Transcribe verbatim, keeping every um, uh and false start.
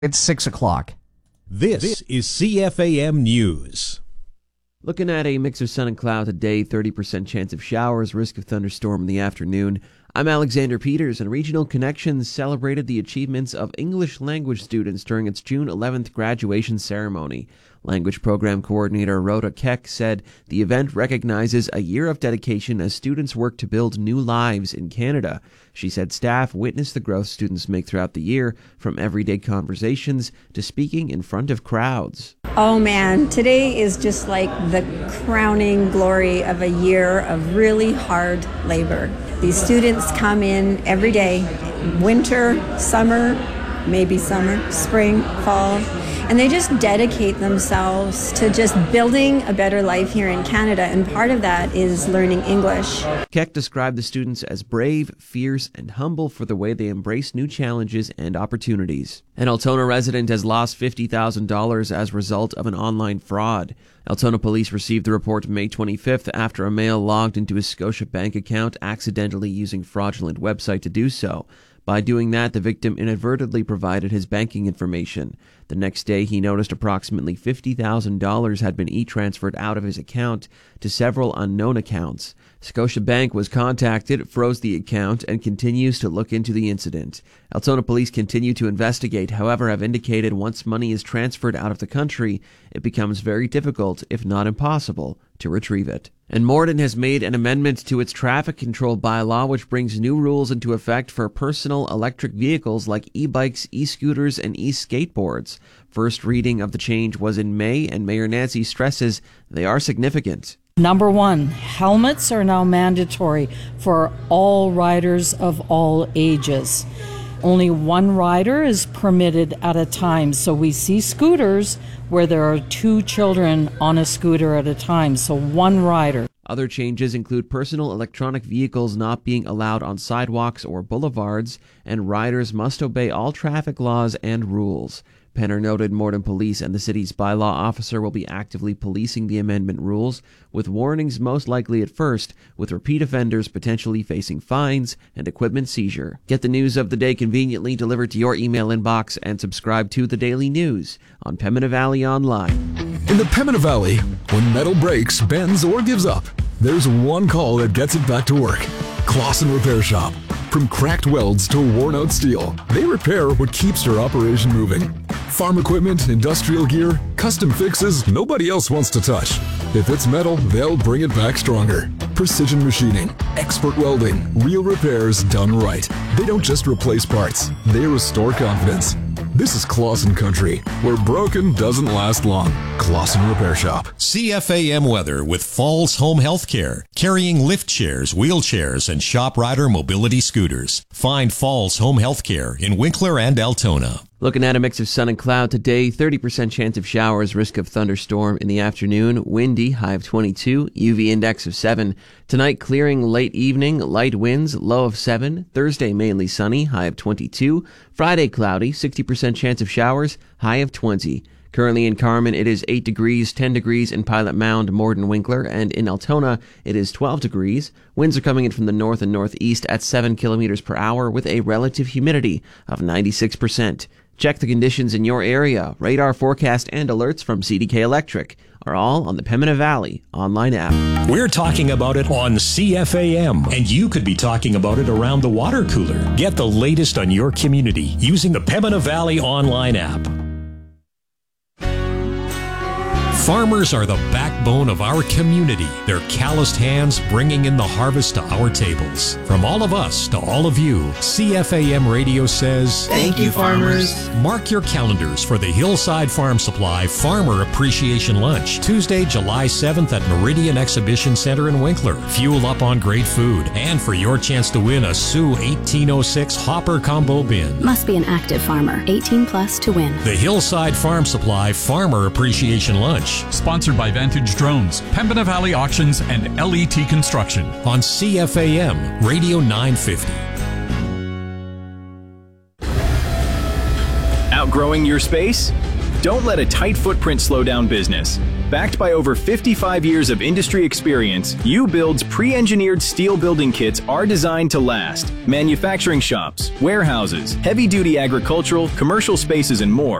It's six o'clock. This is C F A M News. Looking at a mix of sun and cloud today, thirty percent chance of showers, risk of thunderstorm in the afternoon. I'm Alexander Peters, and Regional Connections celebrated the achievements of English language students during its June eleventh graduation ceremony. Language Program Coordinator Rhoda Keck said the event recognizes a year of dedication as students work to build new lives in Canada. She said staff witnessed the growth students make throughout the year, from everyday conversations to speaking in front of crowds. Oh man, today is just like the crowning glory of a year of really hard labor. These students come in every day, winter, summer, maybe summer, spring, fall, and they just dedicate themselves to just building a better life here in Canada, and part of that is learning English. Keck described the students as brave, fierce, and humble for the way they embrace new challenges and opportunities. An Altona resident has lost fifty thousand dollars as a result of an online fraud. Altona police received the report May twenty-fifth after a male logged into his Scotia bank account, accidentally using fraudulent website to do so. By doing that, the victim inadvertently provided his banking information. The next day, he noticed approximately fifty thousand dollars had been e-transferred out of his account to several unknown accounts. Scotiabank was contacted, froze the account, and continues to look into the incident. Altona police continue to investigate, however, have indicated once money is transferred out of the country, it becomes very difficult, if not impossible, to retrieve it. And Morden has made an amendment to its traffic control bylaw, which brings new rules into effect for personal electric vehicles like e-bikes, e-scooters, and e-skateboards. First reading of the change was in May, and Mayor Nancy stresses they are significant. Number one, helmets are now mandatory for all riders of all ages. Only one rider is permitted at a time, so we see scooters where there are two children on a scooter at a time, so one rider. Other changes include personal electronic vehicles not being allowed on sidewalks or boulevards, and riders must obey all traffic laws and rules. Penner noted Morden Police and the city's bylaw officer will be actively policing the amendment rules, with warnings most likely at first, with repeat offenders potentially facing fines and equipment seizure. Get the news of the day conveniently delivered to your email inbox and subscribe to The Daily News on Pembina Valley Online. In the Pembina Valley, when metal breaks, bends, or gives up, there's one call that gets it back to work. Clausen Repair Shop. From cracked welds to worn-out steel, they repair what keeps your operation moving. Farm equipment, industrial gear, custom fixes nobody else wants to touch. If it's metal, they'll bring it back stronger. Precision machining, expert welding, real repairs done right. They don't just replace parts, they restore confidence. This is Clausen Country, where broken doesn't last long. Clausen Repair Shop. C F A M weather with Falls Home Healthcare, carrying lift chairs, wheelchairs, and shop rider mobility scooters. Find Falls Home Healthcare in Winkler and Altona. Looking at a mix of sun and cloud today, thirty percent chance of showers, risk of thunderstorm in the afternoon, windy, high of twenty-two, U V index of seven. Tonight, clearing late evening, light winds, low of seven. Thursday, mainly sunny, high of twenty-two. Friday, cloudy, sixty percent chance of showers, high of twenty. Currently in Carman, it is eight degrees, ten degrees in Pilot Mound, Morden, Winkler, and in Altona, it is twelve degrees. Winds are coming in from the north and northeast at seven kilometers per hour with a relative humidity of ninety-six percent. Check the conditions in your area. Radar forecast and alerts from C D K Electric are all on the Pembina Valley online app. We're talking about it on C F A M, and you could be talking about it around the water cooler. Get the latest on your community using the Pembina Valley online app. Farmers are the backbone of our community. Their calloused hands bringing in the harvest to our tables. From all of us to all of you, C F A M Radio says, thank you, farmers. Mark your calendars for the Hillside Farm Supply Farmer Appreciation Lunch, Tuesday, July seventh at Meridian Exhibition Center in Winkler. Fuel up on great food, and for your chance to win a Sioux eighteen oh six Hopper Combo Bin. Must be an active farmer, eighteen plus to win. The Hillside Farm Supply Farmer Appreciation Lunch. Sponsored by Vantage Drones, Pembina Valley Auctions, and L E T Construction. On C F A M, Radio nine fifty. Outgrowing your space? Don't let a tight footprint slow down business. Backed by over fifty-five years of industry experience, U-Build's pre-engineered steel building kits are designed to last. Manufacturing shops, warehouses, heavy-duty agricultural, commercial spaces, and more